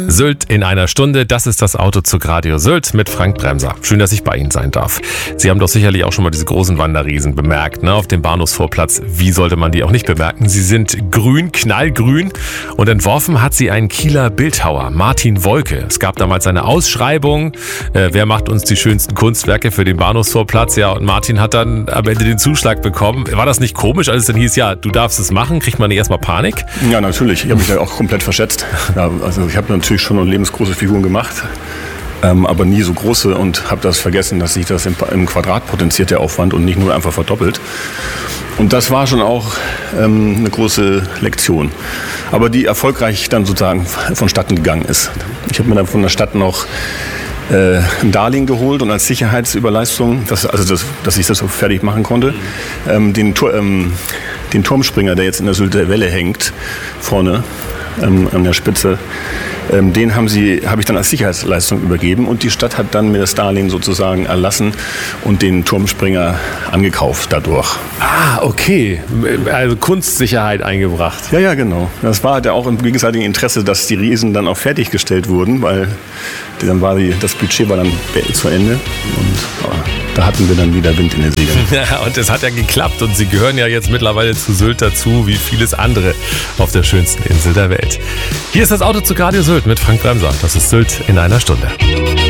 Sylt in einer Stunde, das ist das Autozug Radio Sylt mit Frank Bremser. Schön, dass ich bei Ihnen sein darf. Sie haben doch sicherlich auch schon mal diese großen Wanderriesen bemerkt, ne, auf dem Bahnhofsvorplatz. Wie sollte man die auch nicht bemerken? Sie sind grün, knallgrün, und entworfen hat sie ein Kieler Bildhauer, Martin Wolke. Es gab damals eine Ausschreibung, wer macht uns die schönsten Kunstwerke für den Bahnhofsvorplatz? Ja, und Martin hat dann am Ende den Zuschlag bekommen. War das nicht komisch, als es dann hieß, ja, du darfst es machen? Kriegt man nicht erstmal Panik? Ja, natürlich. Ich habe mich da auch komplett verschätzt. Ja, also ich habe natürlich schon lebensgroße Figuren gemacht, aber nie so große, und habe das vergessen, dass sich das im Quadrat potenziert, der Aufwand, und nicht nur einfach verdoppelt. Und das war schon auch eine große Lektion, aber die erfolgreich dann sozusagen vonstatten gegangen ist. Ich habe mir dann von der Stadt noch ein Darlehen geholt und als Sicherheitsüberleistung, dass ich das so fertig machen konnte, den Turmspringer, der jetzt in der Sylter Welle hängt, vorne an der Spitze, den habe ich dann als Sicherheitsleistung übergeben, und die Stadt hat dann mir das Darlehen sozusagen erlassen und den Turmspringer angekauft dadurch. Ah, okay. Also Kunstsicherheit eingebracht. Ja, genau. Das war ja auch im gegenseitigen Interesse, dass die Riesen dann auch fertiggestellt wurden, weil dann das Budget war dann zu Ende, und da hatten wir dann wieder Wind in den Segeln. Ja, und es hat ja geklappt, und Sie gehören ja jetzt mittlerweile zu Sylt dazu, wie vieles andere auf der schönsten Insel der Welt. Hier ist das Autozug Radio Sylt mit Frank Bremser. Das ist Sylt in einer Stunde.